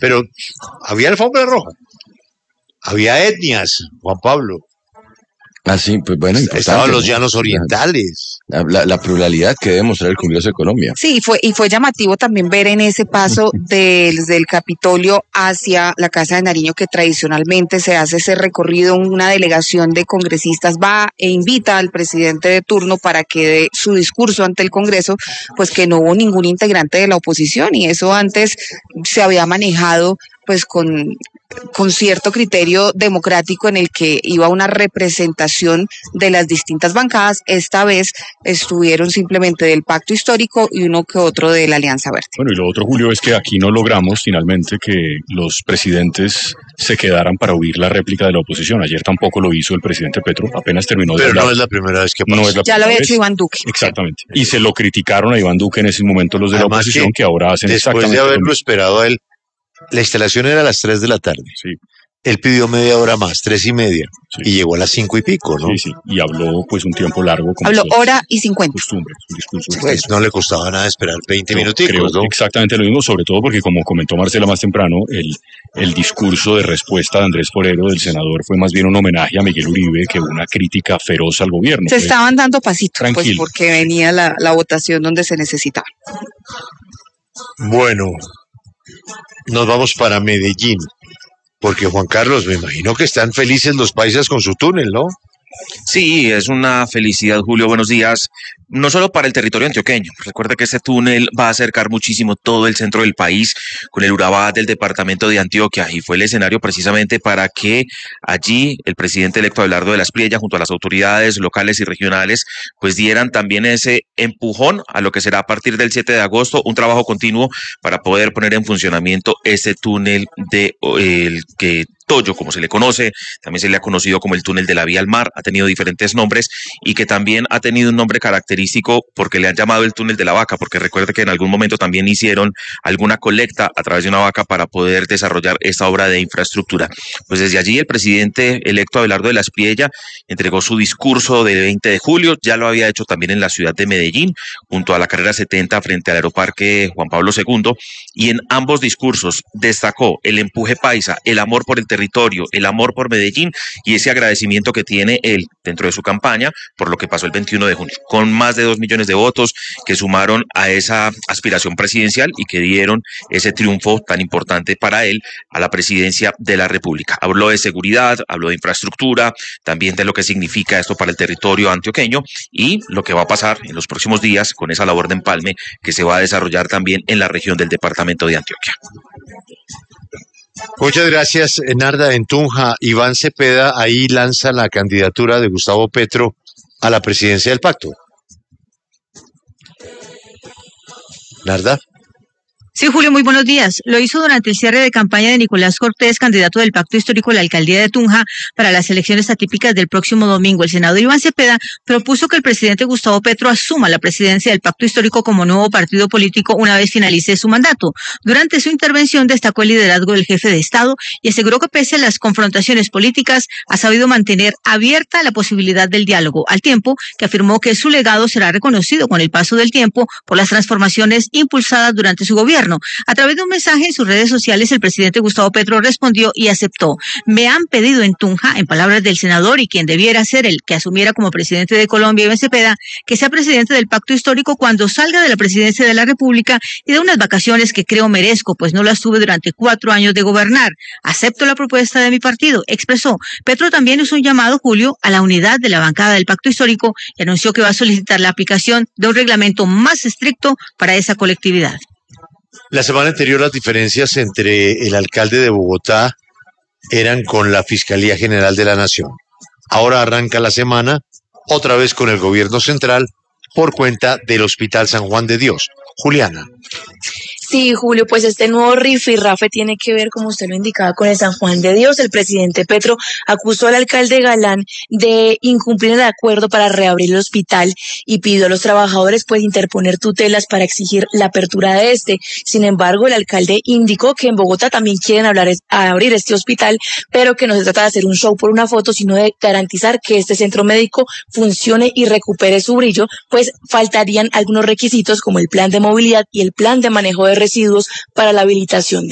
Pero había alfombra roja, había etnias, Juan Pablo. Ah, sí, pues bueno, importante. Estaban los ¿no? llanos orientales. La pluralidad que debe mostrar el Congreso de Colombia. Sí, fue llamativo también ver en ese paso desde el Capitolio hacia la Casa de Nariño, que tradicionalmente se hace ese recorrido, una delegación de congresistas va e invita al presidente de turno para que dé su discurso ante el Congreso, pues que no hubo ningún integrante de la oposición, y eso antes se había manejado pues con cierto criterio democrático en el que iba una representación de las distintas bancadas. Esta vez estuvieron simplemente del Pacto Histórico y uno que otro de la Alianza Verde. Bueno, y lo otro, Julio, es que aquí no logramos finalmente que los presidentes se quedaran para oír la réplica de la oposición. Ayer tampoco lo hizo el presidente Petro, apenas terminó de hablar. Pero no es la primera vez que pasa. No es la ya lo había hecho vez. Iván Duque. Exactamente. Y se lo criticaron a Iván Duque en ese momento los de la oposición, que ahora hacen exactamente después de haberlo lo mismo. esperado a él, la instalación era a las 3 de la tarde. Sí. Él pidió media hora más, 3:30, Sí. y llegó a las 5 y pico, ¿no? Sí, sí, y habló pues un tiempo largo. Como Habló se- hora y 50. Costumbre, un discurso. Pues no le costaba nada esperar 20 Yo minuticos, creo ¿no? exactamente lo mismo, sobre todo porque, como comentó Marcela más temprano, el discurso de respuesta de Andrés Forero, del senador, fue más bien un homenaje a Miguel Uribe que una crítica feroz al gobierno. Se Fue estaban dando pasitos, pues tranquilo. porque venía la votación donde se necesitaba. Bueno, nos vamos para Medellín, porque Juan Carlos, me imagino que están felices los paisas con su túnel, ¿no? Sí, es una felicidad, Julio. Buenos días. No solo para el territorio antioqueño. Recuerde que este túnel va a acercar muchísimo todo el centro del país con el Urabá del departamento de Antioquia, y fue el escenario precisamente para que allí el presidente electo Abelardo de la Espriella, junto a las autoridades locales y regionales, pues dieran también ese empujón a lo que será a partir del 7 de agosto un trabajo continuo para poder poner en funcionamiento este túnel de el que Toyo, como se le conoce, también se le ha conocido como el túnel de la Vía al Mar, ha tenido diferentes nombres, y que también ha tenido un nombre característico porque le han llamado el túnel de la vaca, porque recuerde que en algún momento también hicieron alguna colecta a través de una vaca para poder desarrollar esta obra de infraestructura. Pues desde allí el presidente electo Abelardo de la Espriella entregó su discurso del 20 de julio, ya lo había hecho también en la ciudad de Medellín, junto a la carrera 70 frente al Aeroparque Juan Pablo II, y en ambos discursos destacó el empuje paisa, el amor por el territorio, el amor por Medellín y ese agradecimiento que tiene él dentro de su campaña por lo que pasó el 21 de junio, con más de 2 millones de votos que sumaron a esa aspiración presidencial y que dieron ese triunfo tan importante para él a la presidencia de la República. Habló de seguridad, habló de infraestructura, también de lo que significa esto para el territorio antioqueño y lo que va a pasar en los próximos días con esa labor de empalme que se va a desarrollar también en la región del departamento de Antioquia. Muchas gracias, Narda. En Tunja, Iván Cepeda ahí lanza la candidatura de Gustavo Petro a la presidencia del pacto. Narda. Sí, Julio, muy buenos días. Lo hizo durante el cierre de campaña de Nicolás Cortés, candidato del Pacto Histórico a la alcaldía de Tunja para las elecciones atípicas del próximo domingo. El senador Iván Cepeda propuso que el presidente Gustavo Petro asuma la presidencia del Pacto Histórico como nuevo partido político una vez finalice su mandato. Durante su intervención destacó el liderazgo del jefe de Estado y aseguró que pese a las confrontaciones políticas ha sabido mantener abierta la posibilidad del diálogo, al tiempo que afirmó que su legado será reconocido con el paso del tiempo por las transformaciones impulsadas durante su gobierno. A través de un mensaje en sus redes sociales, el presidente Gustavo Petro respondió y aceptó: me han pedido en Tunja, en palabras del senador y quien debiera ser el que asumiera como presidente de Colombia, Iván Cepeda, que sea presidente del Pacto Histórico cuando salga de la presidencia de la República y de unas vacaciones que creo merezco, pues no las tuve durante 4 años de gobernar. Acepto la propuesta de mi partido, expresó. Petro también hizo un llamado, Julio, a la unidad de la bancada del Pacto Histórico y anunció que va a solicitar la aplicación de un reglamento más estricto para esa colectividad. La semana anterior las diferencias entre el alcalde de Bogotá eran con la Fiscalía General de la Nación. Ahora arranca la semana otra vez con el gobierno central por cuenta del Hospital San Juan de Dios. Juliana. Sí, Julio, pues este nuevo rifirrafe tiene que ver, como usted lo indicaba, con el San Juan de Dios. El presidente Petro acusó al alcalde Galán de incumplir el acuerdo para reabrir el hospital y pidió a los trabajadores pues interponer tutelas para exigir la apertura de este. Sin embargo, el alcalde indicó que en Bogotá también quieren abrir este hospital, pero que no se trata de hacer un show por una foto, sino de garantizar que este centro médico funcione y recupere su brillo, pues faltarían algunos requisitos como el plan de movilidad y el plan de manejo de residuos para la habilitación